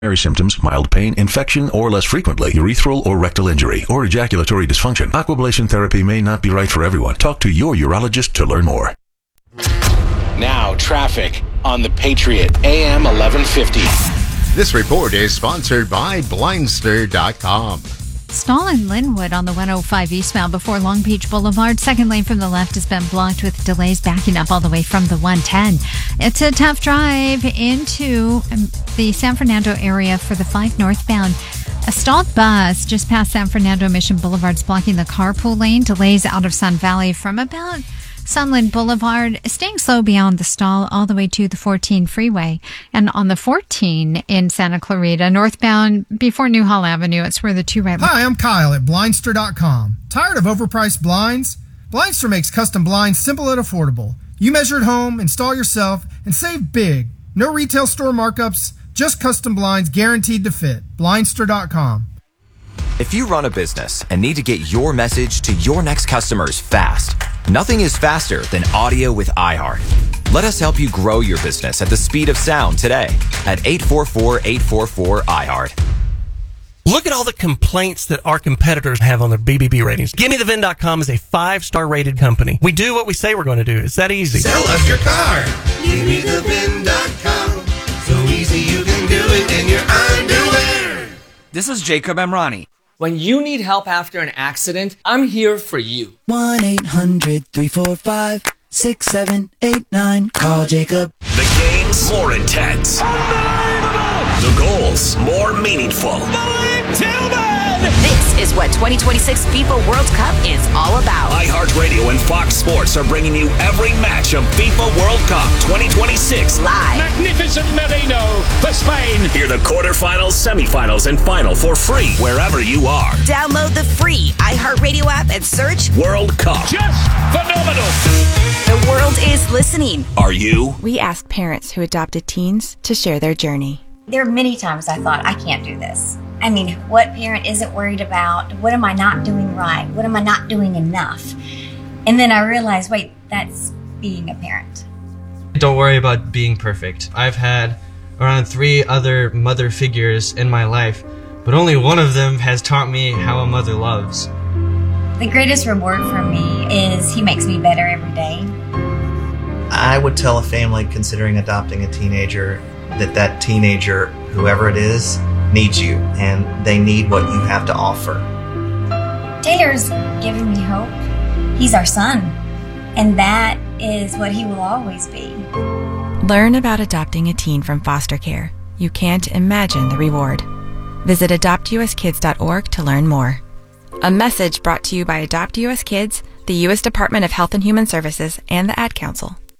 symptoms, mild pain, infection, or less frequently, urethral or rectal injury, or ejaculatory dysfunction. Aquablation therapy may not be right for everyone. Talk to your urologist to learn more. Now, traffic on the Patriot, AM 1150. This report is sponsored by Blindster.com. Stall in Linwood on the 105 eastbound before Long Beach Boulevard. Second lane from the left has been blocked with delays backing up all the way from the 110. It's a tough drive into the San Fernando area for the 5 northbound. A stalled bus just past San Fernando Mission Boulevard is blocking the carpool lane. Delays out of Sun Valley from about Sunland Boulevard, staying slow beyond the stall all the way to the 14 freeway. And on the 14 in Santa Clarita, northbound before Newhall Avenue, it's where the two right... Hi, I'm Kyle at Blindster.com. Tired of overpriced blinds? Blindster makes custom blinds simple and affordable. You measure at home, install yourself, and save big. No retail store markups, just custom blinds guaranteed to fit. Blindster.com. If you run a business and need to get your message to your next customers fast, nothing is faster than audio with iHeart. Let us help you grow your business at the speed of sound today at 844-844-iHeart. Look at all the complaints that our competitors have on their BBB ratings. GimmeTheVin.com is a 5-star rated company. We do what we say we're going to do. It's that easy. Sell us your car. GimmeTheVin.com. So easy you can do it in your underwear. This is Jacob Emrani. When you need help after an accident, I'm here for you. 1-800-345-6789. Call Jacob. The game's more intense. The goals more meaningful. This is what 2026 FIFA World Cup is all about. iHeartRadio and Fox Sports are bringing you every match of FIFA World Cup 2026 live. Magnificent Merino for Spain. Hear the quarterfinals, semifinals, and final for free wherever you are. Download the free iHeartRadio app and search World Cup. Just phenomenal. The world is listening. Are you? We asked parents who adopted teens to share their journey. There are many times I thought, I can't do this. I mean, what parent isn't worried about? What am I not doing right? What am I not doing enough? And then I realized, wait, that's being a parent. Don't worry about being perfect. I've had around 3 other mother figures in my life, but only one of them has taught me how a mother loves. The greatest reward for me is he makes me better every day. I would tell a family considering adopting a teenager that teenager, whoever it is, needs you, and they need what you have to offer. Taylor's giving me hope. He's our son, and that is what he will always be. Learn about adopting a teen from foster care. You can't imagine the reward. Visit adoptuskids.org to learn more. A message brought to you by Adopt US Kids, the U.S. Department of Health and Human Services, and the Ad Council.